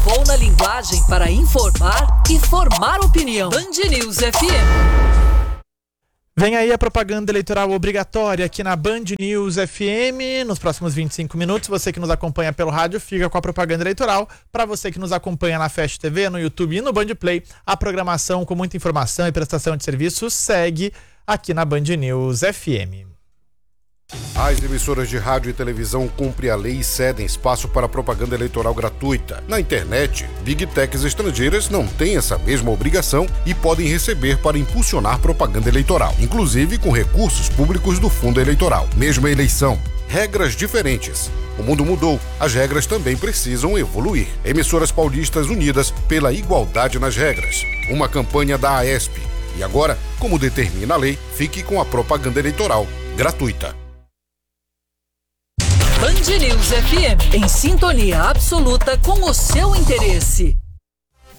inovou na linguagem para informar e formar opinião. Band News FM. Vem aí a propaganda eleitoral obrigatória aqui na Band News FM. Nos próximos 25 minutos, você que nos acompanha pelo rádio fica com a propaganda eleitoral. Para você que nos acompanha na Fast TV, no YouTube e no Band Play, a programação com muita informação e prestação de serviços segue aqui na Band News FM. As emissoras de rádio e televisão cumprem a lei e cedem espaço para propaganda eleitoral gratuita. Na internet, Big Techs estrangeiras não têm essa mesma obrigação e podem receber para impulsionar propaganda eleitoral, inclusive com recursos públicos do fundo eleitoral. Mesma eleição, regras diferentes. O mundo mudou, as regras também precisam evoluir. Emissoras paulistas unidas pela igualdade nas regras. Uma campanha da AESP. E agora, como determina a lei, fique com a propaganda eleitoral gratuita. Band News FM, em sintonia absoluta com o seu interesse.